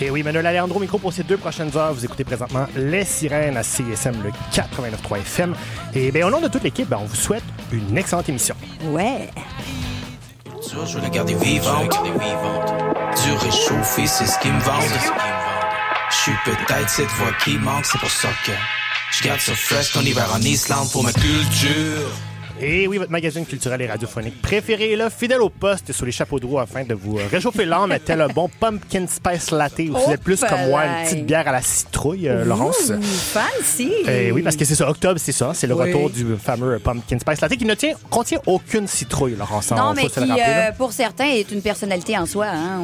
Et oui, Manuel Alejandro micro pour ces 2 prochaines heures. Vous écoutez présentement Les Sirènes à CISM, le 89.3 FM. Et bien, au nom de toute l'équipe, on vous souhaite une excellente émission. Ouais. Je veux la garder vivante. Du réchauffé, c'est ce qui me vante. Je suis peut-être cette voix qui manque, c'est pour ça que je garde ça fresh ton hiver en Islande pour ma culture. Et oui, votre magazine culturel et radiophonique préféré est là, fidèle au poste sous les chapeaux de roue afin de vous réchauffer l'âme tel un bon pumpkin spice latte. Ou vous êtes plus comme moi, une petite bière à la citrouille, Laurence. Fancy! Oui, parce que c'est ça, octobre, c'est ça. C'est le retour du fameux pumpkin spice latte qui ne contient aucune citrouille, Laurence. Non, mais qui, pour certains, est une personnalité en soi. Hein?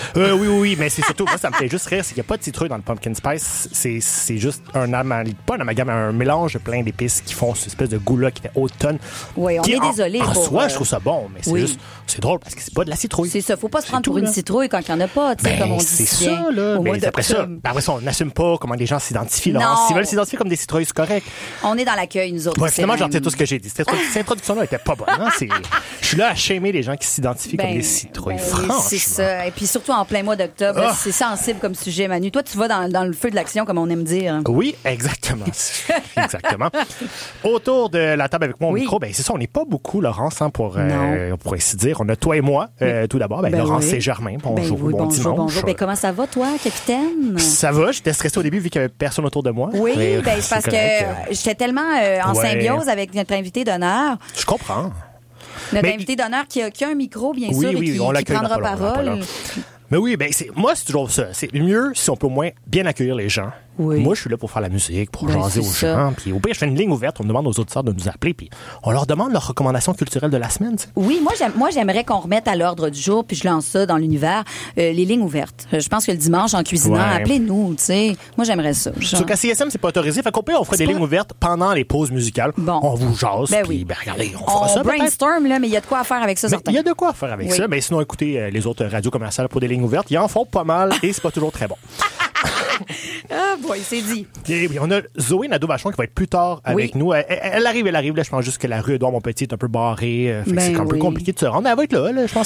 Oui, mais c'est surtout, moi, ça me fait juste rire, c'est qu'il n'y a pas de citrouille dans le pumpkin spice. C'est juste pas un amalgame, un mélange plein d'épices qui font cette espèce de goût-là qui fait automne. Oui, on est désolé. En soi, je trouve ça bon, mais c'est juste, c'est drôle parce que c'est pas de la citrouille. C'est ça, faut pas se prendre pour une citrouille quand il n'y en a pas, tu sais, comme on dit. C'est ça, là. Mais après ça, on n'assume pas comment les gens s'identifient. S'ils veulent s'identifier comme des citrouilles, c'est correct. On est dans l'accueil, nous autres. Ouais, finalement, j'en retiens tout ce que j'ai dit. Cette introduction-là était pas bonne. Hein? Je suis là à shamer les gens qui s'identifient comme des citrouilles. Franchement. C'est ça. Et puis surtout en plein mois d'octobre, c'est sensible comme sujet, Manu. Toi, tu vas dans le feu de l'action, comme on aime dire. Oui, exactement. Exactement. Autour de la table avec moi au micro, c'est ça, on n'est pas beaucoup, Laurence, hein, pour ainsi dire. On a toi et moi, tout d'abord. Laurence et Germain. Bonjour, bon dimanche. Bonjour. Comment ça va, toi, capitaine? Ça va. J'étais stressé au début vu qu'il n'y avait personne autour de moi. Oui, c'est parce que j'étais tellement en symbiose avec notre invité d'honneur. Je comprends. Notre invité d'honneur qui a un micro, bien sûr, et qui prendra parole. Mais oui, moi, c'est toujours ça. C'est mieux si on peut au moins bien accueillir les gens. Oui. Moi, je suis là pour faire la musique, pour jaser aux gens. Puis au pire, je fais une ligne ouverte. On demande aux auditeurs de nous appeler. Puis on leur demande leurs recommandations culturelles de la semaine. T'sais. Oui, moi, j'aimerais qu'on remette à l'ordre du jour, puis je lance ça dans l'univers, les lignes ouvertes. Je pense que le dimanche, en cuisinant, appelez-nous. T'sais. Moi, j'aimerais ça. Sauf qu'à CSM, c'est pas autorisé. Fait qu'au pire, on ferait des lignes ouvertes pendant les pauses musicales. Bon. On vous jase. Puis, regardez, on fera ça. On brainstorm, là, mais il y a de quoi faire avec ça. Il y a de quoi faire avec ça. Mais sinon, écoutez les autres radios commerciales pour des lignes ouvertes. Ils en font pas mal et c'est pas toujours très bon. Ah, boy, c'est dit. Et on a Zoé Nadeau-Vachon qui va être plus tard avec nous. Elle arrive. Là, je pense juste que la rue Édouard Montpetit est un peu barrée. C'est un peu compliqué de se rendre. Elle va être là, je pense